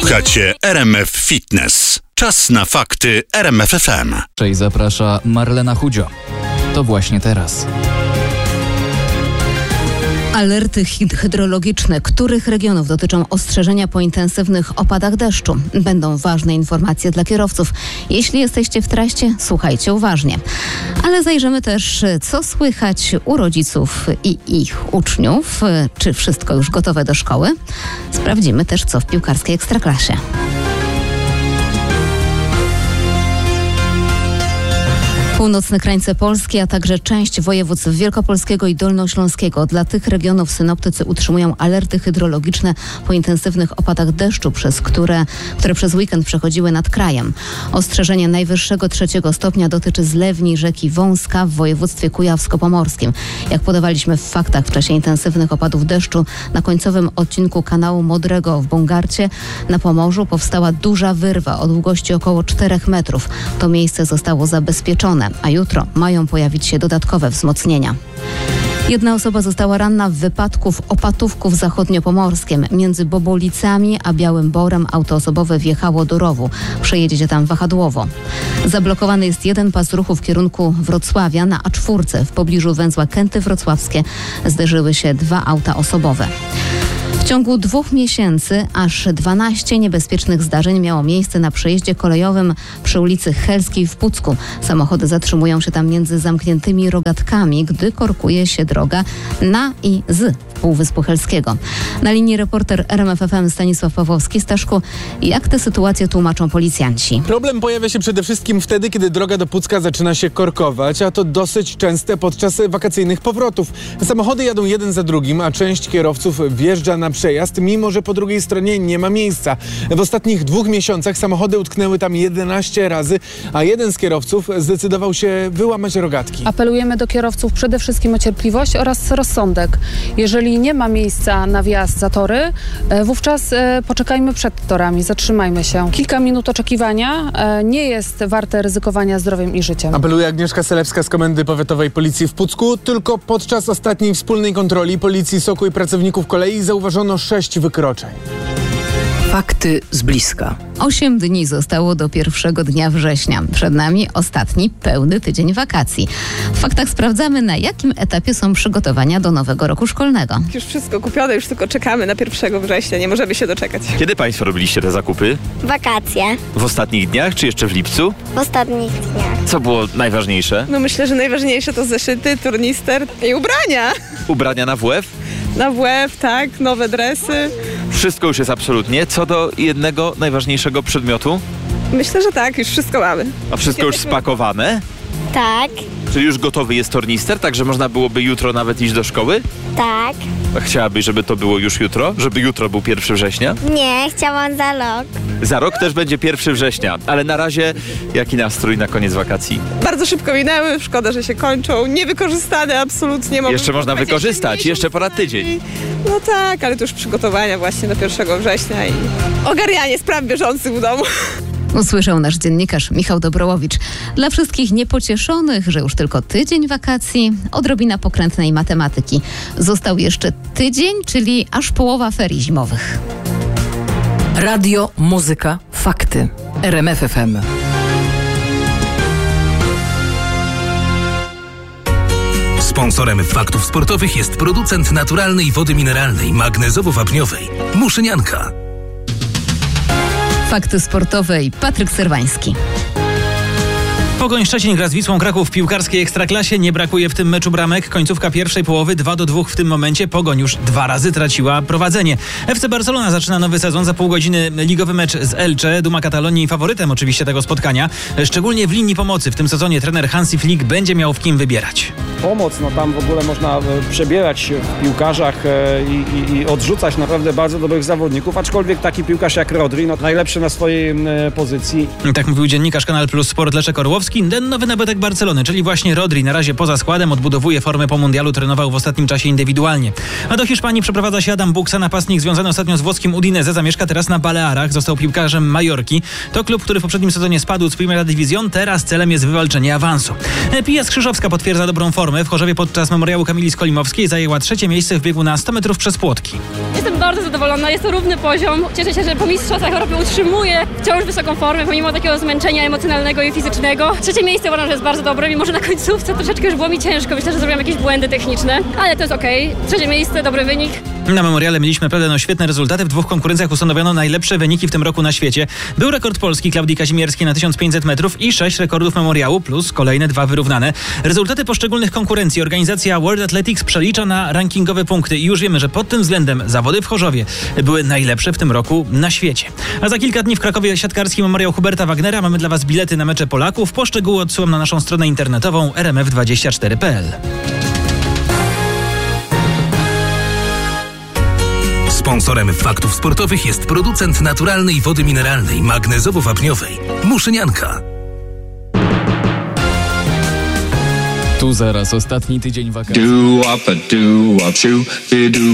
Słuchacie RMF Fitness. Czas na fakty RMF FM. Cześć, zaprasza Marlena Chudzio. To właśnie teraz. Alerty hydrologiczne. Których regionów dotyczą ostrzeżenia po intensywnych opadach deszczu? Będą ważne informacje dla kierowców. Jeśli jesteście w trasie, słuchajcie uważnie. Ale zajrzymy też, co słychać u rodziców i ich uczniów. Czy wszystko już gotowe do szkoły? Sprawdzimy też, co w piłkarskiej Ekstraklasie. Północne krańce Polski, a także część województw wielkopolskiego i dolnośląskiego. Dla tych regionów synoptycy utrzymują alerty hydrologiczne po intensywnych opadach deszczu, które przez weekend przechodziły nad krajem. Ostrzeżenie najwyższego 3 stopnia dotyczy zlewni rzeki Wąska w województwie kujawsko-pomorskim. Jak podawaliśmy w faktach, w czasie intensywnych opadów deszczu na końcowym odcinku kanału Modrego w Bungarcie na Pomorzu powstała duża wyrwa o długości około 4 metrów. To miejsce zostało zabezpieczone, a jutro mają pojawić się dodatkowe wzmocnienia. Jedna osoba została ranna w wypadku w Opatówku w zachodniopomorskiem. Między Bobolicami a Białym Borem auto osobowe wjechało do rowu. Przejedziecie tam wahadłowo. Zablokowany jest jeden pas ruchu w kierunku Wrocławia na A4. W pobliżu węzła Kęty Wrocławskie zderzyły się 2 auta osobowe. W ciągu 2 miesięcy aż 12 niebezpiecznych zdarzeń miało miejsce na przejeździe kolejowym przy ulicy Helskiej w Pucku. Samochody zatrzymują się tam między zamkniętymi rogatkami, gdy korkuje się droga na i z Półwyspu Helskiego. Na linii reporter RMF FM Stanisław Pawłowski. Staszku, jak tę sytuację tłumaczą policjanci? Problem pojawia się przede wszystkim wtedy, kiedy droga do Pucka zaczyna się korkować, a to dosyć częste podczas wakacyjnych powrotów. Samochody jadą jeden za drugim, a część kierowców wjeżdża na przejazd, mimo że po drugiej stronie nie ma miejsca. W ostatnich 2 miesiącach samochody utknęły tam 11 razy, a jeden z kierowców zdecydował się wyłamać rogatki. Apelujemy do kierowców przede wszystkim o cierpliwość oraz rozsądek. Jeżeli nie ma miejsca na wjazd za tory, wówczas poczekajmy przed torami, zatrzymajmy się. Kilka minut oczekiwania nie jest warte ryzykowania zdrowiem i życiem. Apeluje Agnieszka Selewska z Komendy Powiatowej Policji w Pucku. Tylko podczas ostatniej wspólnej kontroli Policji SOK-u i pracowników kolei zauważono 6 wykroczeń. Fakty z bliska. 8 dni zostało do pierwszego dnia września. Przed nami ostatni pełny tydzień wakacji. W faktach sprawdzamy, na jakim etapie są przygotowania do nowego roku szkolnego. Już wszystko kupione, już tylko czekamy na 1 września. Nie możemy się doczekać. Kiedy Państwo robiliście te zakupy? Wakacje. W ostatnich dniach, czy jeszcze w lipcu? W ostatnich dniach. Co było najważniejsze? No myślę, że najważniejsze to zeszyty, turnister i ubrania. Ubrania na WF? Na WF, tak, nowe dresy. Wszystko już jest absolutnie. Co do jednego najważniejszego przedmiotu? Myślę, że tak, już wszystko mamy. A wszystko już spakowane? Tak. Czyli już gotowy jest tornister, tak że można byłoby jutro nawet iść do szkoły? Tak. A chciałabyś, żeby to było już jutro? Żeby jutro był 1 września? Nie, chciałam za rok. Za rok też będzie 1 września, ale na razie jaki nastrój na koniec wakacji? Bardzo szybko minęły, szkoda, że się kończą. Niewykorzystane absolutnie. Jeszcze można wykorzystać, jeszcze ponad tydzień. No tak, ale to już przygotowania właśnie do 1 września i ogarnianie spraw bieżących w domu. Usłyszał nasz dziennikarz Michał Dobrołowicz. Dla wszystkich niepocieszonych, że już tylko tydzień wakacji, odrobina pokrętnej matematyki. Został jeszcze tydzień, czyli aż połowa ferii zimowych. Radio, muzyka, fakty. RMF FM. Sponsorem faktów sportowych jest producent naturalnej wody mineralnej, magnezowo-wapniowej Muszynianka. Fakty sportowe i Patryk Serwański. Pogoń Szczecin gra z Wisłą Kraków w piłkarskiej Ekstraklasie. Nie brakuje w tym meczu bramek. Końcówka pierwszej połowy 2-2 w tym momencie. Pogoń już 2 razy traciła prowadzenie. FC Barcelona zaczyna nowy sezon. Za pół godziny ligowy mecz z Elche. Duma Katalonii faworytem oczywiście tego spotkania. Szczególnie w linii pomocy. W tym sezonie trener Hansi Flick będzie miał w kim wybierać. Pomoc, no tam w ogóle można przebierać się w piłkarzach i odrzucać naprawdę bardzo dobrych zawodników, aczkolwiek taki piłkarz jak Rodri, no najlepszy na swojej pozycji. Tak mówił dziennikarz Kanal Plus Sport Leszek Orłowski. Lewandowski, ten nowy nabytek Barcelony, czyli właśnie Rodri, na razie poza składem, odbudowuje formę po mundialu, trenował w ostatnim czasie indywidualnie. A do Hiszpanii przeprowadza się Adam Buksa, napastnik związany ostatnio z włoskim Udinese, zamieszka teraz na Balearach, został piłkarzem Majorki. To klub, który w poprzednim sezonie spadł z Primera Division, teraz celem jest wywalczenie awansu. Pija Skrzyżowska potwierdza dobrą formę. W Chorzowie podczas memoriału Kamili Skolimowskiej zajęła 3. miejsce w biegu na 100 metrów przez płotki. Jestem bardzo zadowolona, jest to równy poziom. Cieszę się, że po mistrzostwach Europy utrzymuje wciąż wysoką formę, pomimo takiego zmęczenia emocjonalnego i fizycznego. 3. miejsce uważam, że jest bardzo dobre, mimo że na końcówce troszeczkę już było mi ciężko. Myślę, że zrobiłam jakieś błędy techniczne, ale to jest okej. 3. miejsce, dobry wynik. Na memoriale mieliśmy naprawdę świetne rezultaty. W 2 konkurencjach ustanowiono najlepsze wyniki w tym roku na świecie. Był rekord Polski Klaudii Kazimierskiej na 1500 metrów i 6 rekordów memoriału, plus kolejne 2 wyrównane. Rezultaty poszczególnych konkurencji organizacja World Athletics przelicza na rankingowe punkty i już wiemy, że pod tym względem zawody w Chorzowie były najlepsze w tym roku na świecie. A za kilka dni w Krakowie siatkarski memoriał Huberta Wagnera. Mamy dla Was bilety na mecze Polaków. Po szczegóły odsyłam na naszą stronę internetową rmf24.pl. Sponsorem Faktów Sportowych jest producent naturalnej wody mineralnej magnezowo-wapniowej Muszynianka. Tu zaraz ostatni tydzień wakacji.